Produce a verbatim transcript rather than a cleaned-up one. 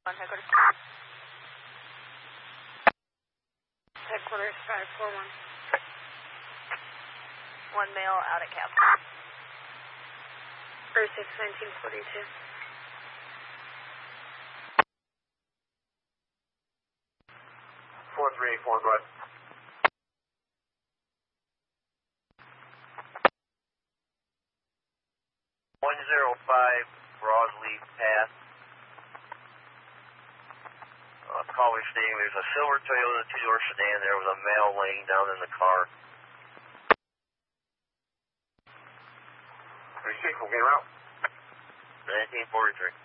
One headquarters. Headquarters five four one. One male out at cab. thirty-six nineteen forty-two. Four three eight four, go ahead. One zero five Broadleaf Path. Uh, caller stating there's a silver Toyota two-door sedan there with a male laying down in the car. Are you safe? We'll get him out. nineteen forty-three.